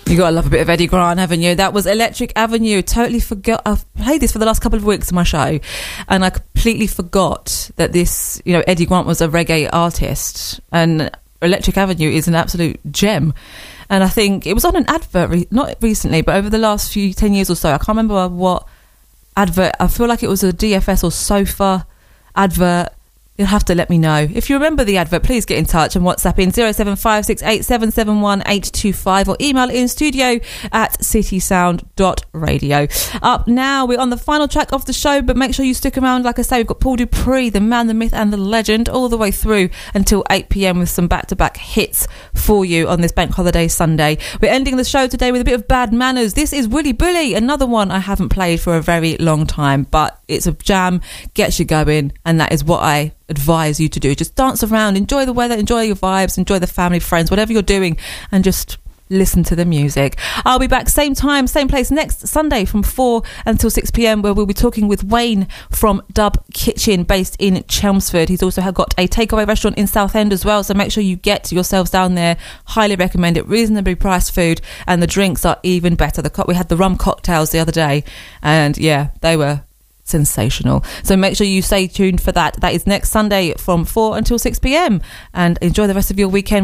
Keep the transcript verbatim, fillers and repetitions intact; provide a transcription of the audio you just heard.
You gotta love a bit of Eddie Grant, haven't you? That was Electric Avenue. Totally forgot. I've played this for the last couple of weeks on my show, and I completely forgot that this, you know, Eddie Grant was a reggae artist, and Electric Avenue is an absolute gem. And I think it was on an advert, re- not recently, but over the last few ten years or so. I can't remember what advert. I feel like it was a D F S or Sofa advert. You'll have to let me know. If you remember the advert, please get in touch and WhatsApp in zero seven five six eight seven seven one eight two five or email in studio at citysound dot radio. Up now, we're on the final track of the show, but make sure you stick around. Like I say, we've got Paul Dupree, the man, the myth and the legend, all the way through until eight p.m. with some back-to-back hits for you on this Bank Holiday Sunday. We're ending the show today with a bit of Bad Manners. This is Willy Bully, another one I haven't played for a very long time, but it's a jam, gets you going, and that is what I advise you to do. Just dance around, enjoy the weather, enjoy your vibes, enjoy the family, friends, whatever you're doing, and just listen to the music. I'll be back same time, same place next Sunday from four until six p.m, where we'll be talking with Wayne from Dub Kitchen, based in Chelmsford. He's also got a takeaway restaurant in Southend as well, so make sure you get yourselves down there. Highly recommend it. Reasonably priced food, and the drinks are even better. The co- we had the rum cocktails the other day, and yeah, they were sensational. So make sure you stay tuned for that. That is next Sunday from four until six p.m, and enjoy the rest of your weekend.